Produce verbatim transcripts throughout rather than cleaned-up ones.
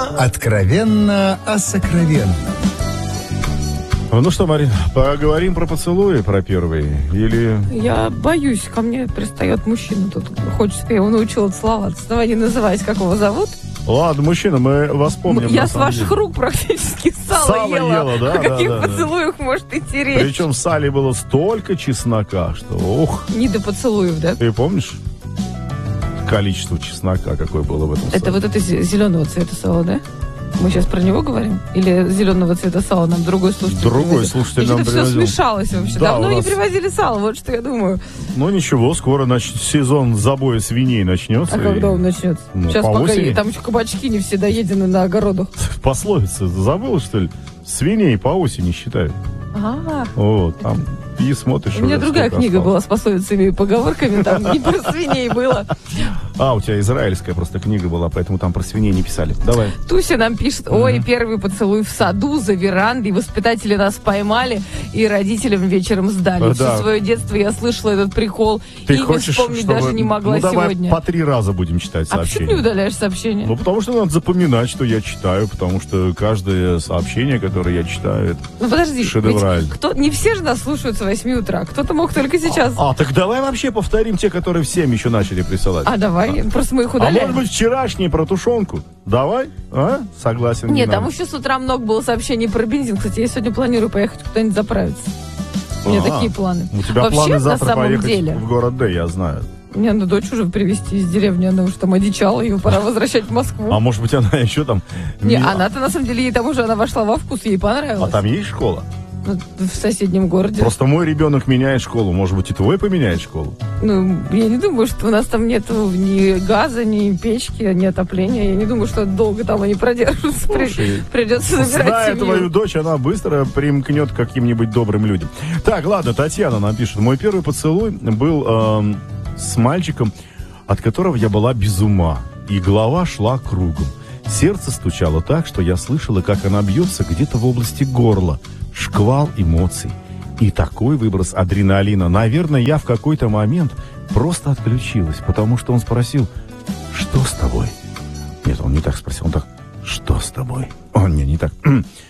Откровенно о сокровенном. Ну что, Марин, поговорим про поцелуи, про первые, или... Я боюсь, ко мне пристает мужчина тут. Хочет, чтобы я его научила целоваться. Давай не называть, как его зовут. Ладно, мужчина, мы вас помним. Я с ваших деле. рук практически сало, сало ела. ела да, О да, каких да, поцелуях да. может идти речь? Причем в сале было столько чеснока, что ох. Не до поцелуев, да? Ты помнишь количество чеснока, какое было в этом сале? Это вот это зеленого цвета сало, да? Мы сейчас про него говорим? Или зеленого цвета сала нам другой слушатель Другой привозил? слушатель нам привозил. Все смешалось вообще. Да, Давно нас... не привозили сало, вот что я думаю. Ну ничего, скоро нач... сезон забоя свиней начнется. А и... когда он начнется? Ну, сейчас по пока осени. Там еще кабачки не все доедены на огородах. Пословица, забыла, что ли? Свиней по осени считают. А-а-а. Вот, там и смотришь. У меня другая книга осталось. Была с пословицами и поговорками, там не про свиней было. А, у тебя израильская просто книга была, поэтому там про свиней не писали. Давай. Туся нам пишет: ой, mm-hmm. первый поцелуй в саду, за верандой, воспитатели нас поймали и родителям вечером сдали. А, Все да. свое детство я слышала этот прикол. Ты и хочешь, вспомнить чтобы... даже не могла ну, давай сегодня. По три раза будем читать сообщения. А почему ты не удаляешь сообщения? Ну, потому что надо запоминать, что я читаю, потому что каждое сообщение, которое я читаю, это ну, подожди, шедеврально. Кто... Не все же нас слушают с восьми утра. Кто-то мог только сейчас. А, а, так давай вообще повторим те, которые в семь еще начали присылать. А, давай, а. просто мы их удаляем. А может быть, вчерашний про тушенку? Давай, а? Согласен. Нет, не там надо. еще с утра много было сообщений про бензин. Кстати, я сегодня планирую поехать куда-нибудь заправиться. У меня А-а. такие планы. У тебя вообще, планы завтра на самом поехать деле, в город Д, я знаю. Мне надо дочь уже привезти из деревни, она уже там одичала, ее пора возвращать в Москву. А может быть, она еще там... Не, она-то, на самом деле, ей там уже, она вошла во вкус, ей понравилось. А там есть школа? В соседнем городе. Просто мой ребенок меняет школу. Может быть, и твой поменяет школу? Ну, я не думаю, что у нас там нет ни газа, ни печки, ни отопления. Я не думаю, что долго там они продержатся. Слушай, придется забирать зная семью. твою дочь, она быстро примкнет к каким-нибудь добрым людям. Так, ладно, Татьяна нам пишет. Мой первый поцелуй был э, с мальчиком, от которого я была без ума. И голова шла кругом. Сердце стучало так, что я слышала, как она бьется где-то в области горла. Шквал эмоций и такой выброс адреналина. Наверное, я в какой-то момент просто отключилась, потому что он спросил: что с тобой? Нет, он не так спросил, он так: что с тобой? О, не, не так.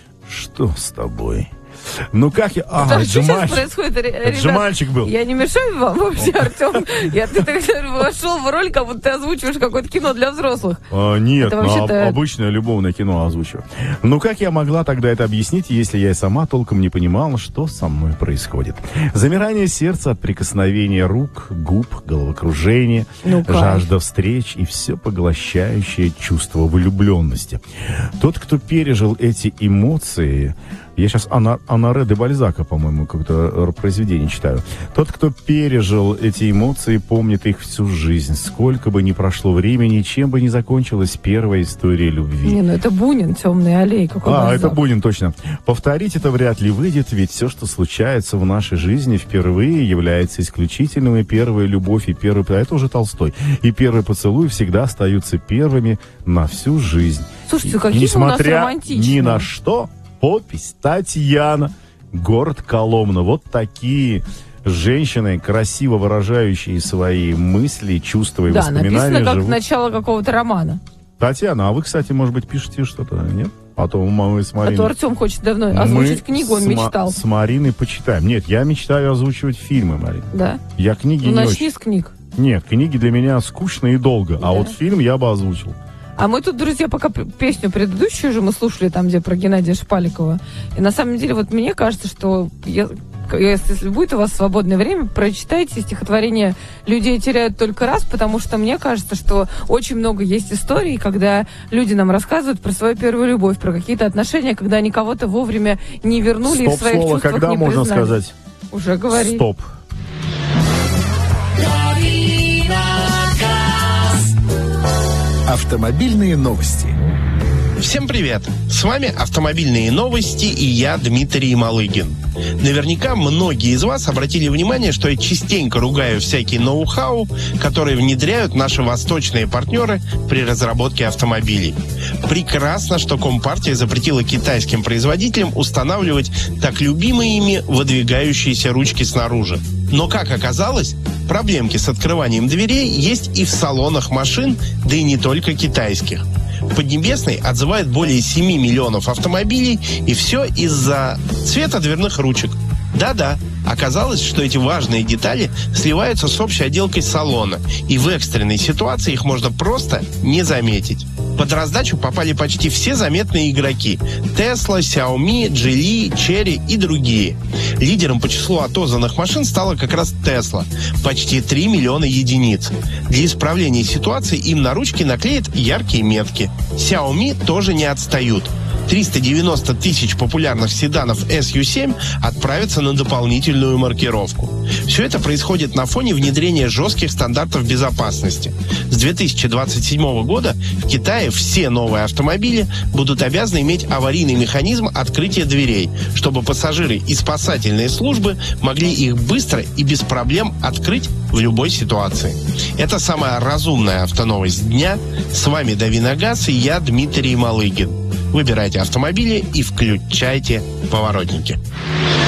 Что с тобой? Ну как я... А, это же что мальчик. сейчас происходит, Это ребят? же мальчик был. Я не мешаю вам вообще, Артем? Я, ты так вошел в роль, как будто ты озвучиваешь какое-то кино для взрослых. А, нет, вообще-то... обычное любовное кино озвучиваю. Ну как я могла тогда это объяснить, если я и сама толком не понимала, что со мной происходит? Замирание сердца от прикосновения рук, губ, головокружения, ну, жажда встреч и все поглощающее чувство влюбленности. Тот, кто пережил эти эмоции... Я сейчас Анаре де Бальзака, по-моему, как-то произведение читаю. Тот, кто пережил эти эмоции, помнит их всю жизнь. Сколько бы ни прошло времени, чем бы ни закончилась первая история любви. Не, ну это Бунин, «Темные аллеи». Какой а, Бальзак. Это Бунин, точно. Повторить это вряд ли выйдет, ведь все, что случается в нашей жизни впервые, является исключительным, и первая любовь, и первый... А это уже Толстой. И первый поцелуй всегда остаются первыми на всю жизнь. Слушайте, какие Несмотря у нас романтичные. ни на что... Подпись: Татьяна, город Коломна. Вот такие женщины, красиво выражающие свои мысли, чувства и да, воспоминания. Да, написано как живут. начало какого-то романа. Татьяна, а вы, кстати, может быть, пишете что-то, нет? А то мы с Мариной... А то Артем хочет давно озвучить мы книгу, он с мечтал. с Мариной почитаем. Нет, я мечтаю озвучивать фильмы, Марина. Да? Я книги ну, не начни очень... с книг. Нет, книги для меня скучно и долго, да. А вот фильм я бы озвучил. А мы тут, друзья, пока песню предыдущую же мы слушали, там, где про Геннадия Шпаликова. И на самом деле, вот мне кажется, что я, если будет у вас свободное время, прочитайте стихотворение «Людей теряют только раз», потому что мне кажется, что очень много есть историй, когда люди нам рассказывают про свою первую любовь, про какие-то отношения, когда они кого-то вовремя не вернули Стоп, и в своих слово, чувствах когда не можно признали. сказать? Уже говори. Стоп. Автомобильные новости. Всем привет! С вами «Автомобильные новости» и я, Дмитрий Малыгин. Наверняка многие из вас обратили внимание, что я частенько ругаю всякий ноу-хау, которые внедряют наши восточные партнеры при разработке автомобилей. Прекрасно, что Компартия запретила китайским производителям устанавливать так любимые ими выдвигающиеся ручки снаружи. Но, как оказалось, проблемки с открыванием дверей есть и в салонах машин, да и не только китайских. в Поднебесной отзывают более семи миллионов автомобилей, и все из-за цвета дверных ручек. Да-да, оказалось, что эти важные детали сливаются с общей отделкой салона, и в экстренной ситуации их можно просто не заметить. Под раздачу попали почти все заметные игроки – Tesla, Xiaomi, Geely, Chery и другие. Лидером по числу отозванных машин стала как раз Tesla – почти три миллиона единиц. Для исправления ситуации им на ручки наклеят яркие метки. Xiaomi тоже не отстают. триста девяносто тысяч популярных седанов эс ю семь отправятся на дополнительную маркировку. Все это происходит на фоне внедрения жестких стандартов безопасности. С две тысячи двадцать седьмого года в Китае все новые автомобили будут обязаны иметь аварийный механизм открытия дверей, чтобы пассажиры и спасательные службы могли их быстро и без проблем открыть в любой ситуации. Это самая разумная автоновость дня. С вами Дави на газ и я, Дмитрий Малыгин. Выбирайте автомобили и включайте поворотники.